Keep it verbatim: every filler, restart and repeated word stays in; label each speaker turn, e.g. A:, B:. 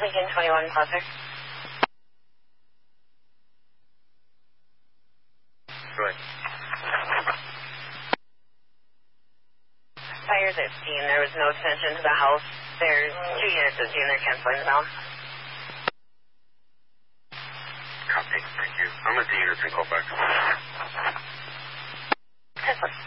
A: Lincoln twenty-one cluster.
B: Go ahead.
A: Fires at scene. There was no attention to the house. There's two units at scene. They're canceling the bell.
B: Copy. Thank you. I'm at the units and call back.
A: Tesla